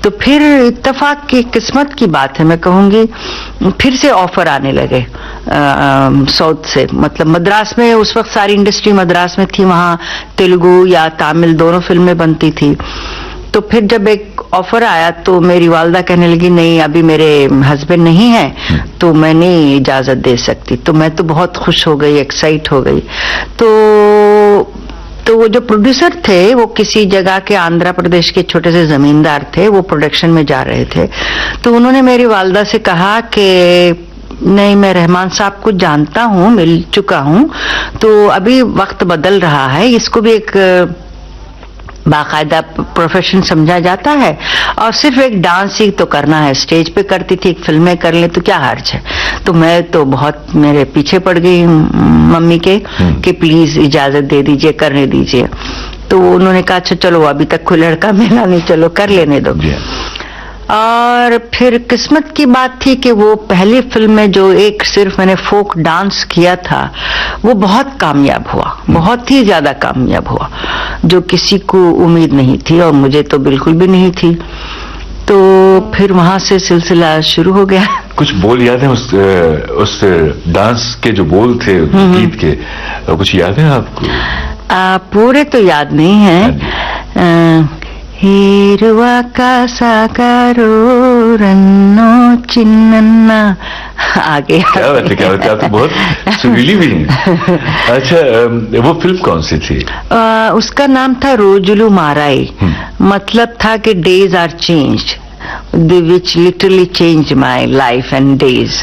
तो फिर इत्तेफाक की किस्मत की बात है, मैं कहूँगी, फिर से ऑफर आने लगे साउथ से। मतलब मद्रास में उस वक्त सारी इंडस्ट्री मद्रास में थी, वहाँ तेलुगु या तमिल दोनों फिल्में बनती थी। तो फिर जब एक ऑफर आया तो मेरी वालदा कहने लगी नहीं अभी मेरे हस्बैंड नहीं है तो मैं नहीं इजाजत दे सकती। तो मैं तो बहुत खुश हो गई, एक्साइट हो गई। तो वो जो प्रोड्यूसर थे वो किसी जगह के आंध्र प्रदेश के छोटे से जमींदार थे, वो प्रोडक्शन में जा रहे थे। तो उन्होंने मेरी वालदा से कहा कि नहीं मैं रहमान साहब को जानता हूँ, मिल चुका हूँ, तो अभी वक्त बदल रहा है, इसको भी एक बाकायदा प्रोफेशन समझा जाता है और सिर्फ एक डांस ही तो करना है, स्टेज पे करती थी, फिल्में कर ले तो क्या हर्ज है। तो मैं तो बहुत मेरे पीछे पड़ गई मम्मी के कि प्लीज इजाजत दे दीजिए, करने दीजिए। तो उन्होंने कहा अच्छा चलो अभी तक कोई लड़का मिला नहीं, चलो कर लेने दो। और फिर किस्मत की बात थी कि वो पहली फिल्म में जो एक सिर्फ मैंने फोक डांस किया था वो बहुत कामयाब हुआ, बहुत ही ज्यादा कामयाब हुआ, जो किसी को उम्मीद नहीं थी और मुझे तो बिल्कुल भी नहीं थी। तो फिर वहां से सिलसिला शुरू हो गया। कुछ बोल याद है उस डांस के जो बोल थे गीत के, कुछ याद है आपको? पूरे तो याद नहीं है। हेरुआ का साकारो रन्नो चिन्नन्ना, आगे क्या बात है, क्या बात है, आप तो बहुत सुरीली भी हैं। अच्छा वो फिल्म कौन सी थी? उसका नाम था रोजुलू माराई। मतलब था कि days are changed, which literally changed my life and days।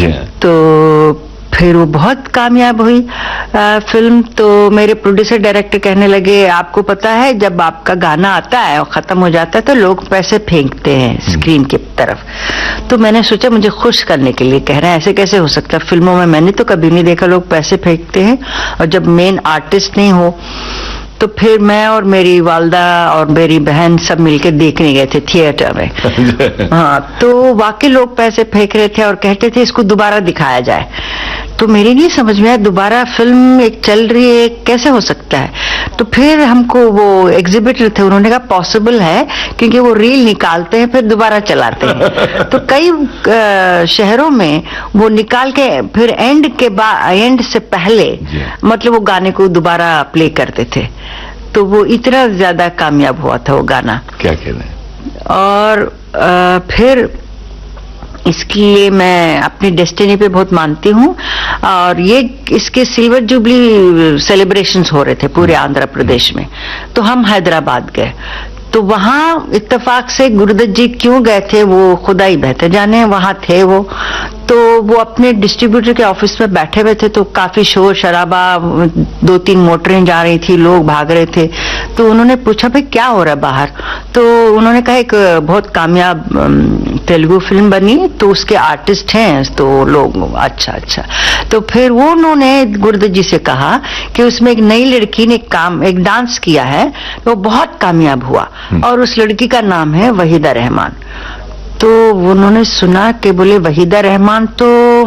तो फिर वो बहुत कामयाब हुई फिल्म। तो मेरे प्रोड्यूसर डायरेक्टर कहने लगे आपको पता है जब आपका गाना आता है और खत्म हो जाता है तो लोग पैसे फेंकते हैं स्क्रीन की तरफ। तो मैंने सोचा मुझे खुश करने के लिए कह रहे हैं, ऐसे कैसे हो सकता है, फिल्मों में मैंने तो कभी नहीं देखा लोग पैसे फेंकते हैं और जब मेन आर्टिस्ट नहीं हो। तो फिर मैं और मेरी वालदा और मेरी बहन सब मिलकर देखने गए थे थिएटर में। हाँ, तो वाकई लोग पैसे फेंक रहे थे और कहते थे इसको दोबारा दिखाया जाए। तो मेरी नहीं समझ में आया, दोबारा फिल्म एक चल रही है कैसे हो सकता है। तो फिर हमको वो एग्जिबिटर थे, उन्होंने कहा पॉसिबल है क्योंकि वो रील निकालते हैं फिर दोबारा चलाते हैं। तो कई शहरों में वो निकाल के फिर एंड से पहले मतलब वो गाने को दोबारा प्ले करते थे। तो वो इतना ज्यादा कामयाब हुआ था वो गाना, क्या कहना है। और फिर इसके लिए मैं अपनी डेस्टिनी पे बहुत मानती हूँ। और ये इसके सिल्वर जुबली सेलिब्रेशंस हो रहे थे पूरे आंध्र प्रदेश में, तो हम हैदराबाद गए। तो वहां इत्तेफाक से गुरुदत्त जी क्यों गए थे वो खुदा ही बेहतर जाने, वहां थे वो। तो वो अपने डिस्ट्रीब्यूटर के ऑफिस में बैठे हुए थे, तो काफी शोर शराबा, 2-3 मोटरें जा रही थी, लोग भाग रहे थे। तो उन्होंने पूछा भाई क्या हो रहा है बाहर। तो उन्होंने कहा एक बहुत कामयाब तेलुगु फिल्म बनी तो उसके आर्टिस्ट हैं। तो लोग अच्छा। तो फिर वो उन्होंने गुरुदत्त जी से कहा कि उसमें एक नई लड़की ने एक डांस किया है, वो बहुत कामयाब हुआ और उस लड़की का नाम है वहीदा रहमान। तो उन्होंने सुना कि बोले वहीदा रहमान तो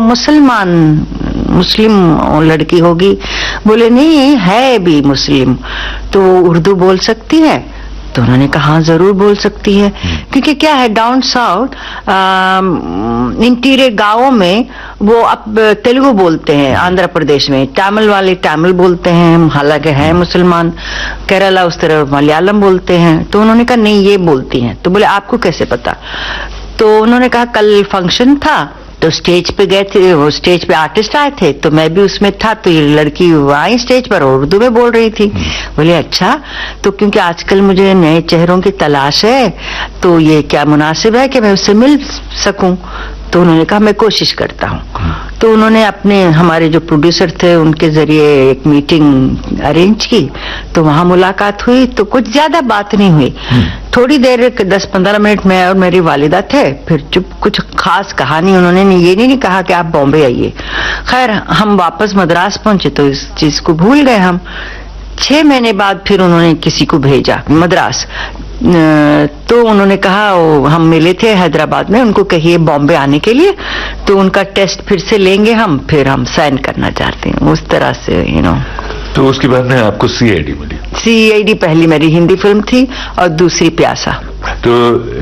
मुस्लिम लड़की होगी। बोले नहीं है भी मुस्लिम, तो उर्दू बोल सकती है। तो उन्होंने कहा हाँ जरूर बोल सकती है, क्योंकि क्या है डाउन साउथ इंटीरियर गांवों में वो अब तेलुगु बोलते हैं, आंध्र प्रदेश में तमिल वाले तमिल बोलते हैं, हालांकि है मुसलमान। केरला उस तरह मलयालम बोलते हैं। तो उन्होंने कहा नहीं ये बोलती हैं। तो बोले आपको कैसे पता। तो उन्होंने कहा कल फंक्शन था तो स्टेज पे गए थे, वो स्टेज पे आर्टिस्ट आए थे तो मैं भी उसमें था। तो ये लड़की आई स्टेज पर उर्दू में बोल रही थी। बोले अच्छा, तो क्योंकि आजकल मुझे नए चेहरों की तलाश है तो ये क्या मुनासिब है कि मैं उससे मिल सकूं। तो उन्होंने कहा मैं कोशिश करता हूं। तो उन्होंने अपने हमारे जो प्रोड्यूसर थे उनके जरिए एक मीटिंग अरेंज की। तो वहां मुलाकात हुई। तो कुछ ज्यादा बात नहीं हुई, थोड़ी देर 10-15 मिनट में और मेरी वालिदा थे। फिर चुप, कुछ खास कहा नहीं। उन्होंने ये नहीं कहा कि आप बॉम्बे आइए। खैर हम वापस मद्रास पहुंचे तो इस चीज को भूल गए हम। 6 महीने बाद फिर उन्होंने किसी को भेजा मद्रास। तो उन्होंने कहा हम मिले थे हैदराबाद में, उनको कहिए बॉम्बे आने के लिए, तो उनका टेस्ट फिर से लेंगे हम, फिर हम साइन करना चाहते हैं। उस तरह से तो उसके बाद में आपको CID मिली? CID पहली मेरी हिंदी फिल्म थी और दूसरी प्यासा। तो